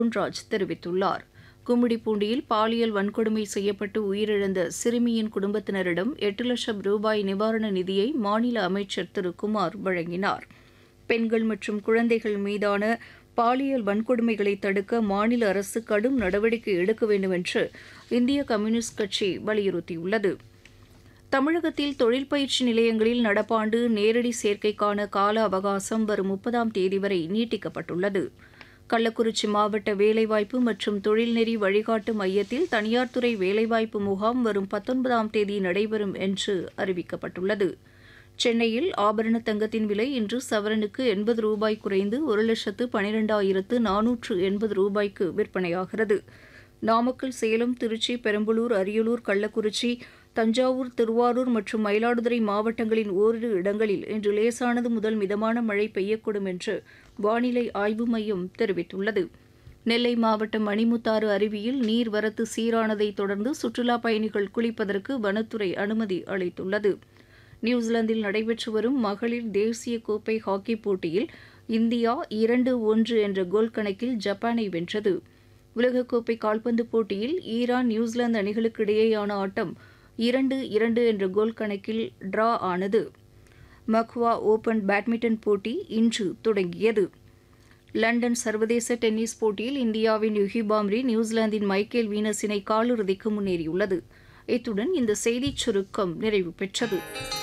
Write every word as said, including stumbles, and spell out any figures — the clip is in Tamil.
ராஜ் தெரிவித்துள்ளார். கும்மிடிப்பூண்டியில் பாலியல் வன்கொடுமை செய்யப்பட்டு உயிரிழந்த சிறுமியின் குடும்பத்தினரிடம் எட்டு லட்சம் ரூபாய் நிவாரண நிதியை மாநில அமைச்சர் திரு குமார் வழங்கினார். பெண்கள் மற்றும் குழந்தைகள் மீதான பாலியல் வன்கொடுமைகளை தடுக்க மாநில அரசு கடும் நடவடிக்கை எடுக்க வேண்டும் என்று இந்திய கம்யூனிஸ்ட் கட்சி வலியுறுத்தியுள்ளது. தமிழகத்தில் தொழில் பயிற்சி நிலையங்களில் நடப்பாண்டு நேரடி சேர்க்கைக்கான கால அவகாசம் வரும் முப்பதாம் தேதி வரை நீட்டிக்கப்பட்டுள்ளது. கள்ளக்குறிச்சி மாவட்ட வேலைவாய்ப்பு மற்றும் தொழில்நெறி வழிகாட்டு மையத்தில் தனியார் துறை வேலைவாய்ப்பு முகாம் வரும் பத்தொன்பதாம் தேதி நடைபெறும் என்று அறிவிக்கப்பட்டுள்ளது. சென்னையில் ஆபரண தங்கத்தின் விலை இன்று சவரனுக்கு எண்பது ரூபாய் குறைந்து ஒரு லட்சத்து பனிரெண்டாயிரத்து நானூற்று எண்பது ரூபாய்க்கு விற்பனையாகிறது. நாமக்கல், சேலம், திருச்சி, பெரம்பலூர், அரியலூர், கள்ளக்குறிச்சி, தஞ்சாவூர், திருவாரூர் மற்றும் மயிலாடுதுறை மாவட்டங்களின் ஓரிரு இடங்களில் இன்று லேசானது முதல் மிதமான மழை பெய்யக்கூடும் என்று வானிலை ஆய்வு மையம் தெரிவித்துள்ளது. நெல்லை மாவட்டம் மணிமுத்தாறு அருவியில் நீர்வரத்து சீரானதை தொடர்ந்து சுற்றுலாப் பயணிகள் குளிப்பதற்கு வனத்துறை அனுமதி அளித்துள்ளது. நியூசிலாந்தில் நடைபெற்று வரும் மகளிர் தேசிய கோப்பை ஹாக்கி போட்டியில் இந்தியா இரண்டு ஒன்று என்ற கோல் கணக்கில் ஜப்பானை வென்றது. உலகக்கோப்பை கால்பந்து போட்டியில் ஈரான், நியூசிலாந்து அணிகளுக்கு இடையேயான ஆட்டம் இரண்டு இரண்டு என்ற கோல் கணக்கில் டிரா ஆனது. மக்வா ஓபன் பேட்மிண்டன் போட்டி இன்று தொடங்கியது. லண்டன் சர்வதேச டென்னிஸ் போட்டியில் இந்தியாவின் யுகி பாம்ரி நியூசிலாந்தின் மைக்கேல் வீனஸ் இணை காலிறுதிக்கு முன்னேறியுள்ளது. இத்துடன் இந்த செய்திச் சுருக்கம் நிறைவு பெற்றது.